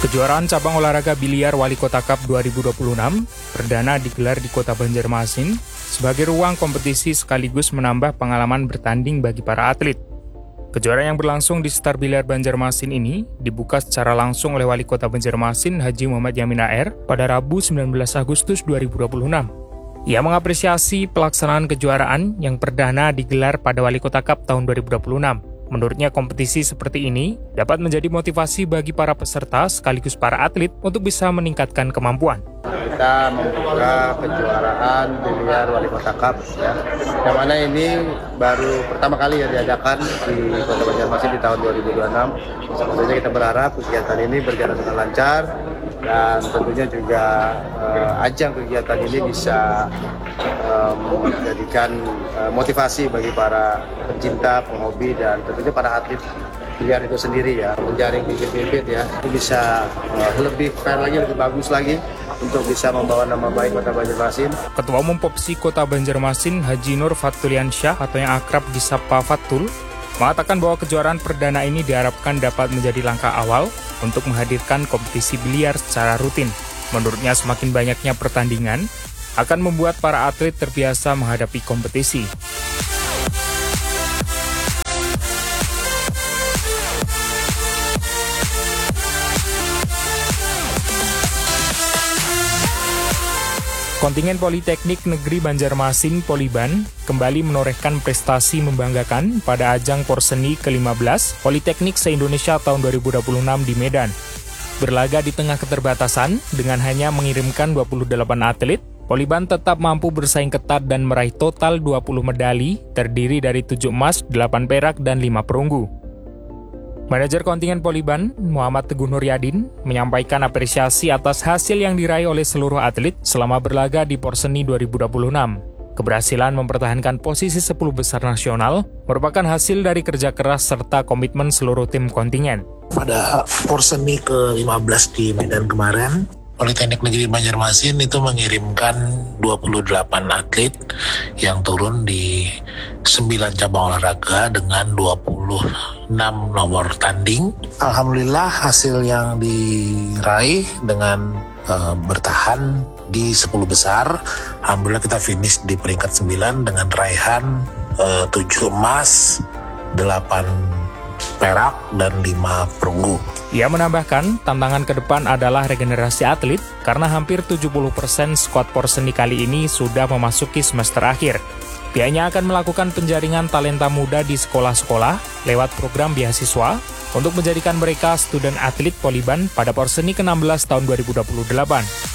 Kejuaraan cabang olahraga biliar Wali Kota Cup 2026 perdana digelar di Kota Banjarmasin sebagai ruang kompetisi sekaligus menambah pengalaman bertanding bagi para atlet. Kejuaraan yang berlangsung di Star Biliar Banjarmasin ini dibuka secara langsung oleh Wali Kota Banjarmasin Haji Muhammad Yamin AR pada Rabu 19 Agustus 2026. Ia mengapresiasi pelaksanaan kejuaraan yang perdana digelar pada Wali Kota Cup tahun 2026. Menurutnya kompetisi seperti ini dapat menjadi motivasi bagi para peserta sekaligus para atlet untuk bisa meningkatkan kemampuan. Kita membuka kejuaraan biliar Wali Kota Cup, ya. Yang mana ini baru pertama kali ya diadakan di Kota Banjarmasin di tahun 2026. Tentunya kita berharap kegiatan ini berjalan dengan lancar dan tentunya juga ajang kegiatan ini bisa menjadikan motivasi bagi para pecinta, penghobi dan tentunya para atlet biliar itu sendiri ya, menjaring bibit-bibit ya, itu bisa lebih fair lagi, lebih bagus lagi untuk bisa membawa nama baik Kota Banjarmasin. Ketua Umum Popsi Kota Banjarmasin Haji Nur Fatuliansyah atau yang akrab disapa Fatul mengatakan bahwa kejuaraan perdana ini diharapkan dapat menjadi langkah awal untuk menghadirkan kompetisi biliar secara rutin. Menurutnya semakin banyaknya pertandingan akan membuat para atlet terbiasa menghadapi kompetisi. Kontingen Politeknik Negeri Banjarmasin Poliban kembali menorehkan prestasi membanggakan pada ajang Porseni ke-15 Politeknik se-Indonesia tahun 2026 di Medan. Berlaga di tengah keterbatasan dengan hanya mengirimkan 28 atlet, Poliban tetap mampu bersaing ketat dan meraih total 20 medali terdiri dari 7 emas, 8 perak, dan 5 perunggu. Manajer kontingen Poliban, Muhammad Teguh Nuryadin, menyampaikan apresiasi atas hasil yang diraih oleh seluruh atlet selama berlaga di Porseni 2026. Keberhasilan mempertahankan posisi 10 besar nasional merupakan hasil dari kerja keras serta komitmen seluruh tim kontingen. Pada Porseni ke-15 di Medan kemarin, Politeknik Negeri Banjarmasin itu mengirimkan 28 atlet yang turun di 9 cabang olahraga dengan 26 nomor tanding. Alhamdulillah hasil yang diraih dengan bertahan di 10 besar. Alhamdulillah kita finish di peringkat 9 dengan raihan 7 emas, 8 perak, dan 5 perunggu. Ia menambahkan, tantangan ke depan adalah regenerasi atlet karena hampir 70% skuad Porseni kali ini sudah memasuki semester akhir. Pihaknya akan melakukan penjaringan talenta muda di sekolah-sekolah lewat program beasiswa untuk menjadikan mereka student atlet Poliban pada Porseni ke-16 tahun 2028.